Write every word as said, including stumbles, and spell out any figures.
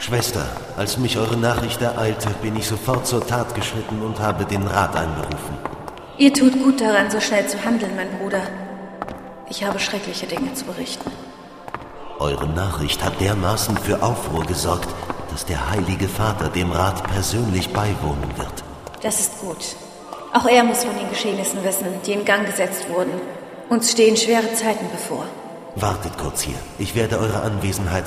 Schwester, als mich eure Nachricht ereilte, bin ich sofort zur Tat geschritten und habe den Rat einberufen. Ihr tut gut daran, so schnell zu handeln, mein Bruder. Ich habe schreckliche Dinge zu berichten. Eure Nachricht hat dermaßen für Aufruhr gesorgt, dass der Heilige Vater dem Rat persönlich beiwohnen wird. Das ist gut. Auch er muss von den Geschehnissen wissen, die in Gang gesetzt wurden. Uns stehen schwere Zeiten bevor. Wartet kurz hier. Ich werde eure Anwesenheit